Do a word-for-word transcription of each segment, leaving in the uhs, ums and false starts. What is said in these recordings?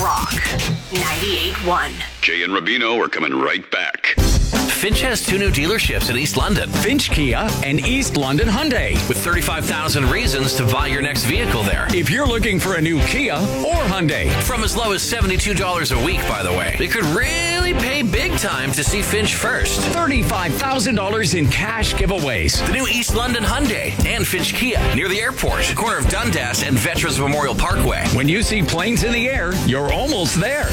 Rock ninety-eight point one. Jay and Rubino are coming right back. Finch has two new dealerships in East London. Finch Kia and East London Hyundai. With thirty-five thousand reasons to buy your next vehicle there. If you're looking for a new Kia or Hyundai. From as low as seventy-two dollars a week, by the way. They could really pay big time to see Finch first. thirty-five thousand dollars in cash giveaways. The new East London Hyundai and Finch Kia near the airport, corner of Dundas and Veterans Memorial Parkway. When you see planes in the air, you're almost there.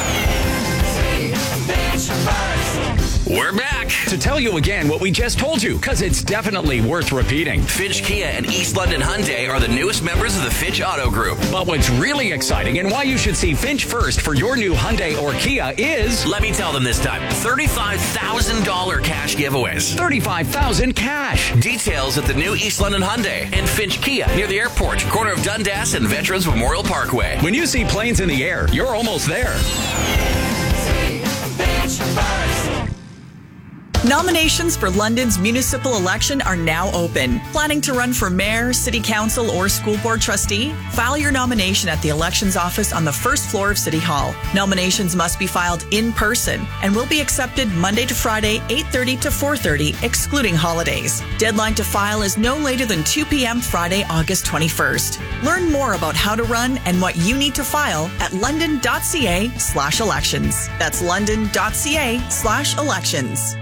We're back to tell you again what we just told you, because it's definitely worth repeating. Finch Kia and East London Hyundai are the newest members of the Finch Auto Group. But what's really exciting and why you should see Finch first for your new Hyundai or Kia is... Let me tell them this time. thirty-five thousand dollars cash giveaways. thirty-five thousand dollars cash. Details at the new East London Hyundai and Finch Kia near the airport, corner of Dundas and Veterans Memorial Parkway. When you see planes in the air, you're almost there. Nominations for London's municipal election are now open. Planning to run for mayor, city council, or school board trustee? File your nomination at the elections office on the first floor of City Hall. Nominations must be filed in person and will be accepted Monday to Friday, eight thirty to four thirty, excluding holidays. Deadline to file is no later than two p.m. Friday, August twenty-first. Learn more about how to run and what you need to file at london.ca slash elections. That's london.ca slash elections.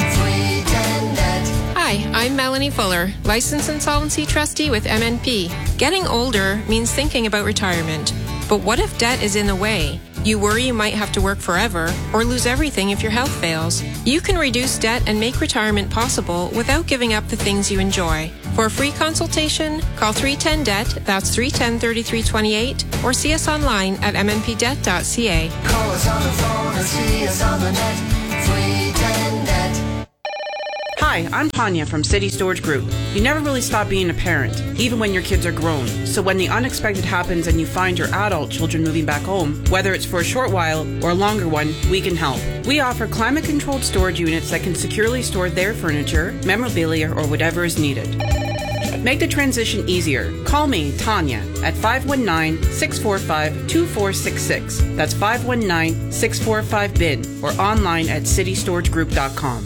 Hi, I'm Melanie Fuller, Licensed Insolvency Trustee with M N P. Getting older means thinking about retirement. But what if debt is in the way? You worry you might have to work forever or lose everything if your health fails. You can reduce debt and make retirement possible without giving up the things you enjoy. For a free consultation, call three one zero D E B T, that's three one zero, three three two eight, or see us online at m n p debt dot c a. Call us on the phone or see us on the net, three one zero D E B T. Hi, I'm Tanya from City Storage Group. You never really stop being a parent, even when your kids are grown. So when the unexpected happens and you find your adult children moving back home, whether it's for a short while or a longer one, we can help. We offer climate-controlled storage units that can securely store their furniture, memorabilia, or whatever is needed. Make the transition easier. Call me, Tanya, at five one nine, six four five, two four six six. That's five one nine, six four five, B I N, or online at city storage group dot com.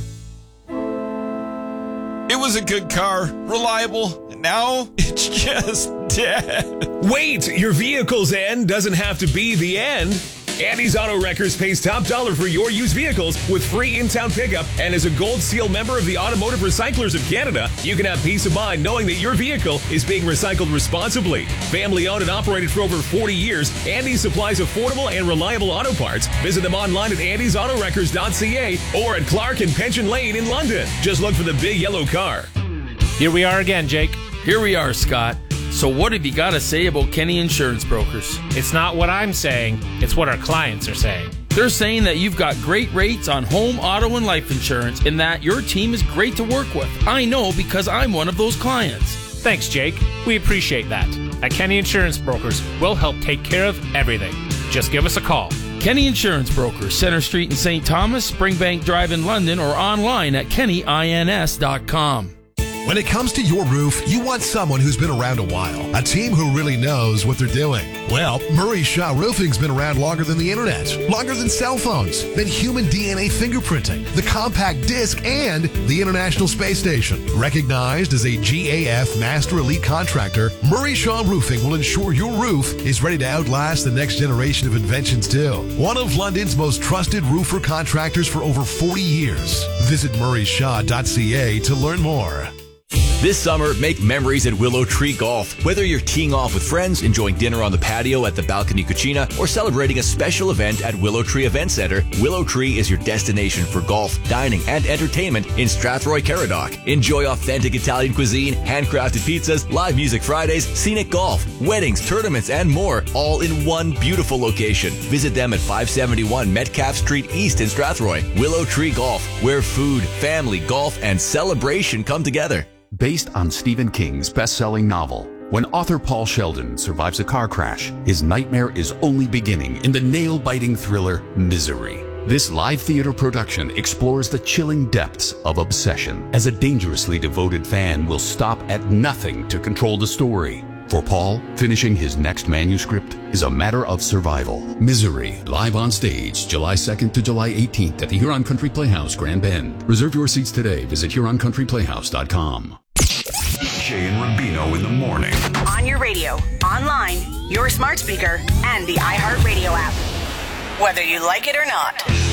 It was a good car, reliable, and now it's just dead. Wait, your vehicle's end doesn't have to be the end. Andy's Auto Wreckers pays top dollar for your used vehicles with free in-town pickup, and as a Gold Seal member of the Automotive Recyclers of Canada, you can have peace of mind knowing that your vehicle is being recycled responsibly. Family owned and operated for over forty years, Andy's supplies affordable and reliable auto parts. Visit them online at andys auto wreckers dot c a or at Clark and Pension Lane in London. Just look for the big yellow car. Here we are again, Jake. Here we are, Scott. So what have you got to say about Kenny Insurance Brokers? It's not what I'm saying, it's what our clients are saying. They're saying that you've got great rates on home, auto, and life insurance, and that your team is great to work with. I know because I'm one of those clients. Thanks, Jake. We appreciate that. At Kenny Insurance Brokers, we'll help take care of everything. Just give us a call. Kenny Insurance Brokers, Center Street in Saint Thomas, Springbank Drive in London, or online at kenny ins dot com. When it comes to your roof, you want someone who's been around a while, a team who really knows what they're doing. Well, Murray Shaw Roofing's been around longer than the internet, longer than cell phones, than human D N A fingerprinting, the compact disc, and the International Space Station. Recognized as a G A F Master Elite Contractor, Murray Shaw Roofing will ensure your roof is ready to outlast the next generation of inventions too. One of London's most trusted roofer contractors for over forty years. Visit murray shaw dot c a to learn more. This summer, make memories at Willow Tree Golf. Whether you're teeing off with friends, enjoying dinner on the patio at the Balcony Cucina, or celebrating a special event at Willow Tree Event Center, Willow Tree is your destination for golf, dining, and entertainment in Strathroy, Caradoc. Enjoy authentic Italian cuisine, handcrafted pizzas, live music Fridays, scenic golf, weddings, tournaments, and more, all in one beautiful location. Visit them at five seventy-one Metcalfe Street East in Strathroy. Willow Tree Golf, where food, family, golf, and celebration come together. Based on Stephen King's best-selling novel, when author Paul Sheldon survives a car crash, his nightmare is only beginning in the nail-biting thriller Misery. This live theater production explores the chilling depths of obsession, as a dangerously devoted fan will stop at nothing to control the story. For Paul, finishing his next manuscript is a matter of survival. Misery, live on stage, July second to July eighteenth at the Huron Country Playhouse, Grand Bend. Reserve your seats today. Visit Huron Country Playhouse dot com. Jay and Rubino in the morning. On your radio, online, your smart speaker, and the iHeartRadio app. Whether you like it or not.